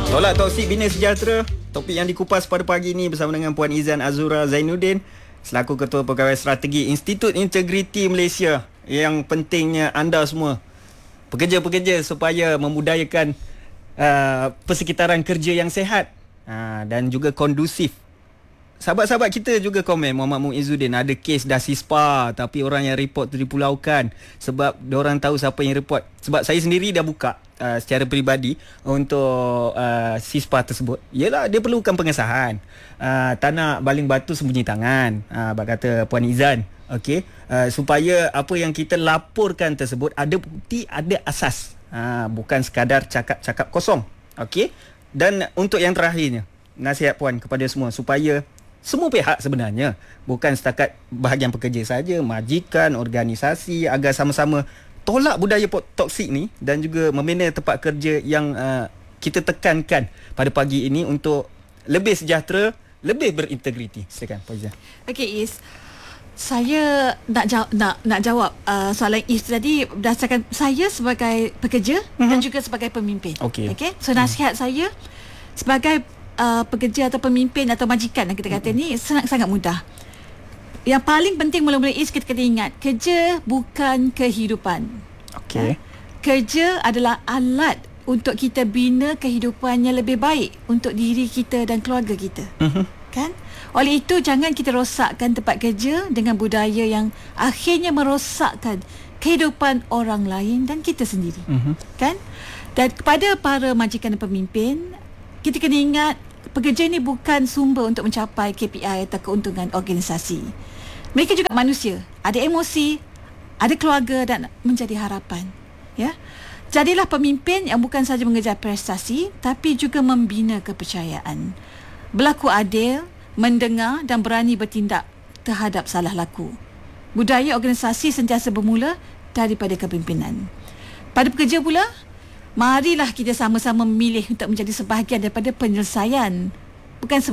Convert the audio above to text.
Tolak toksik bina sejahtera. Topik yang dikupas pada pagi ini bersama dengan Puan Izan Azura Zainuddin selaku Ketua Pegawai Strategi Institut Integriti Malaysia. Yang pentingnya anda semua pekerja-pekerja supaya memudayakan persekitaran kerja yang sihat dan juga kondusif. Sahabat-sahabat kita juga komen, Muhammad Muizzuddin, ada kes dah CISPA tapi orang yang report tu dipulaukan sebab diorang tahu siapa yang report. Sebab saya sendiri dah buka secara peribadi untuk CISPA tersebut. Yelah, dia perlukan pengesahan. Tak nak baling batu sembunyi tangan, kata Puan Izan. Okey, supaya apa yang kita laporkan tersebut ada bukti, ada asas. Bukan sekadar cakap-cakap kosong. Okey. Dan untuk yang terakhirnya, nasihat Puan kepada semua supaya semua pihak sebenarnya, bukan setakat bahagian pekerja saja, majikan, organisasi, agar sama-sama tolak budaya toksik ni dan juga membina tempat kerja yang kita tekankan pada pagi ini untuk lebih sejahtera, lebih berintegriti. Silakan Puan Izan. Okey, Is. Saya nak jawab soalan Is tadi berdasarkan saya sebagai pekerja dan juga sebagai pemimpin. Okey. So nasihat saya sebagai pekerja atau pemimpin atau majikan yang kita kata ni sangat mudah. Yang paling penting mula-mula Is, kita kena ingat, kerja bukan kehidupan. Okey. Kerja adalah alat untuk kita bina kehidupan yang lebih baik untuk diri kita dan keluarga kita. Kan? Oleh itu, jangan kita rosakkan tempat kerja dengan budaya yang akhirnya merosakkan kehidupan orang lain dan kita sendiri. Kan? Dan kepada para majikan dan pemimpin, kita kena ingat, pekerja ini bukan sumber untuk mencapai KPI atau keuntungan organisasi. Mereka juga manusia, ada emosi, ada keluarga dan menjadi harapan. Ya, jadilah pemimpin yang bukan sahaja mengejar prestasi, tapi juga membina kepercayaan. Berlaku adil, mendengar dan berani bertindak terhadap salah laku. Budaya organisasi sentiasa bermula daripada kepimpinan. Pada pekerja pula, marilah kita sama-sama memilih untuk menjadi sebahagian daripada penyelesaian, bukan